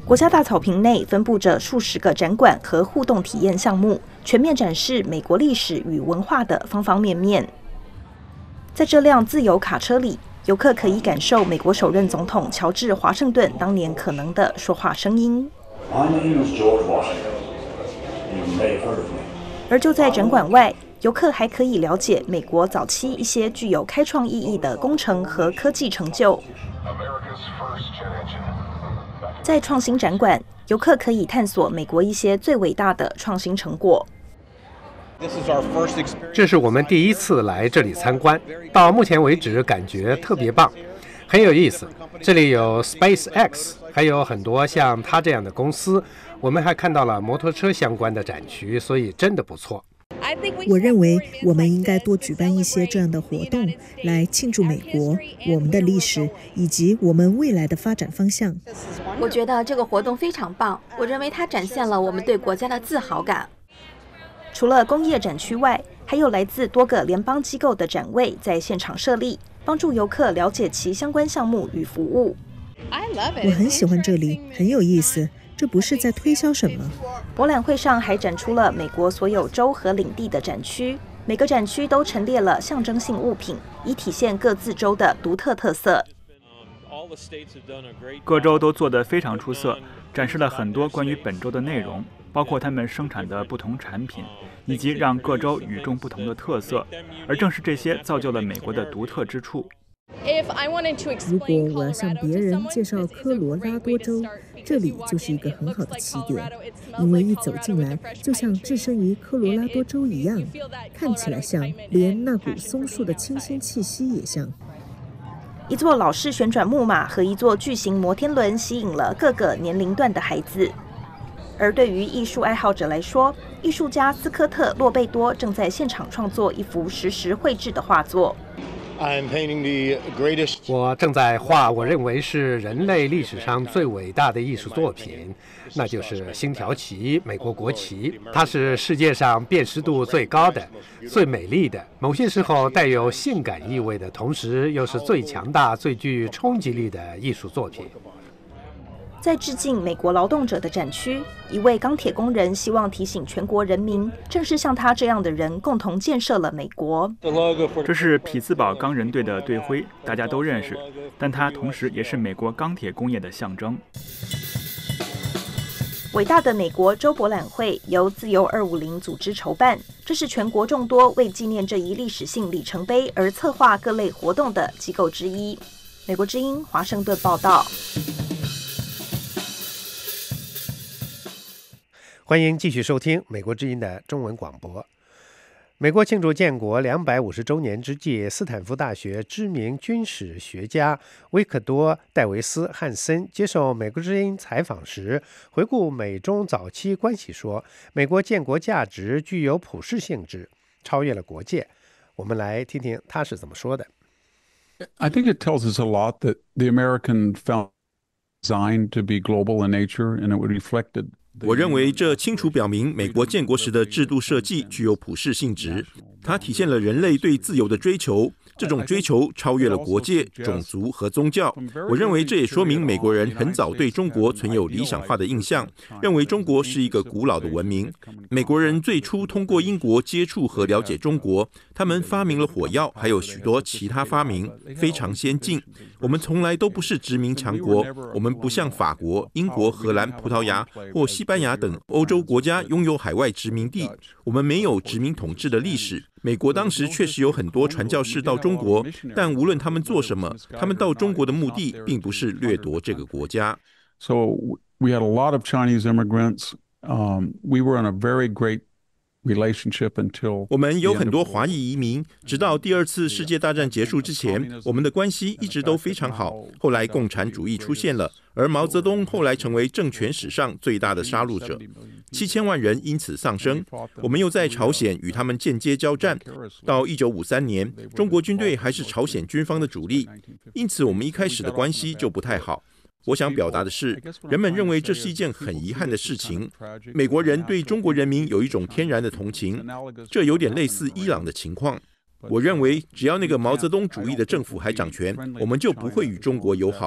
国家大草坪内分布着数十个展馆和互动体验项目，全面展示美国历史与文化的方方面面。在这辆自由卡车里，游客可以感受美国首任总统乔治·华盛顿当年可能的说话声音。而就在展馆外，游客还可以了解美国早期一些具有开创意义的工程和科技成就。在创新展馆，游客可以探索美国一些最伟大的创新成果。 这是我们第一次来这里参观，到目前为止感觉特别棒，很有意思。这里有 SpaceX， 还有很多像它这样的公司。我们还看到了摩托车相关的展区，所以真的不错。 我认为我们应该多举办一些这样的活动，来庆祝美国、我们的历史以及我们未来的发展方向。 我觉得这个活动非常棒，我认为它展现了我们对国家的自豪感。 除了工业展区外，还有来自多个联邦机构的展位在现场设立，帮助游客了解其相关项目与服务。 我很喜欢这里，很有意思。这不是在推销什么。 博览会上还展出了美国所有州和领地的展区，每个展区都陈列了象征性物品，以体现各自州的独特特色。 各州都做得非常出色，展示了很多关于本州的内容，包括他们生产的不同产品，以及让各州与众不同的特色，而正是这些造就了美国的独特之处。 如果我要向别人介绍科罗拉多州，这里就是一个很好的起点，因为一走进来就像置身于科罗拉多州一样，看起来像，连那股松树的清新气息也像。 一座老式旋转木马和一座巨型摩天轮吸引了各个年龄段的孩子。而对于艺术爱好者来说，艺术家斯科特·洛贝多正在现场创作一幅实时绘制的画作。 我正在画我认为是人类历史上最伟大的艺术作品，那就是星条旗，美国国旗。它是世界上辨识度最高的、最美丽的，某些时候带有性感意味的，同时又是最强大、最具冲击力的艺术作品。 在致敬美国劳动者的展区，一位钢铁工人希望提醒全国人民，正是像他这样的人共同建设了美国。 这是匹兹堡钢人队的队徽，大家都认识，但它同时也是美国钢铁工业的象征。 伟大的美国州博览会由自由250组织筹办，这是全国众多为纪念这一历史性里程碑而策划各类活动的机构之一。美国之音华盛顿报道。 欢迎继续收听美国之音的中文广播。美国庆祝建国250周年之际，斯坦福大学知名军史学家维克多·戴维斯·汉森接受美国之音采访时，回顾美中早期关系说，美国建国价值具有普世性质，超越了国界。我们来听听他是怎么说的。 I think it tells us a lot that the American founding designed to be global in nature, and it would reflected 我认为这清楚表明美国建国时的制度设计具有普世性质，它体现了人类对自由的追求，这种追求超越了国界、种族和宗教。我认为这也说明美国人很早对中国存有理想化的印象，认为中国是一个古老的文明。美国人最初通过英国接触和了解中国，他们发明了火药，还有许多其他发明，非常先进。我们从来都不是殖民强国，我们不像法国、英国、荷兰、葡萄牙或西班牙等欧洲国家拥有海外殖民地，我们没有殖民统治的历史。美国当时确实有很多传教士到中国，但无论他们做什么，他们到中国的目的并不是掠夺这个国家。 So we had a lot of Chinese immigrants. We were in a very great 我们有很多华裔移民，直到第二次世界大战结束之前，我们的关系一直都非常好。后来共产主义出现了，而毛泽东后来成为政权史上最大的杀戮者，7000万人因此丧生。我们又在朝鲜与他们间接交战，到1953年，中国军队还是朝鲜军方的主力，因此我们一开始的关系就不太好。我想表达的是，人们认为这是一件很遗憾的事情。美国人对中国人民有一种天然的同情，这有点类似伊朗的情况。我认为，只要那个毛泽东主义的政府还掌权，我们就不会与中国友好。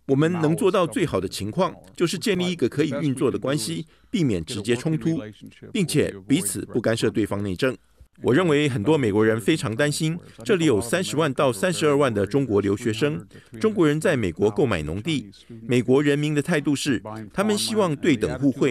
我们能做到最好的情况，就是建立一个可以运作的关系，避免直接冲突，并且彼此不干涉对方内政。我认为很多美国人非常担心，这里有30万到32万的中国留学生，中国人在美国购买农地，美国人民的态度是，他们希望对等互惠。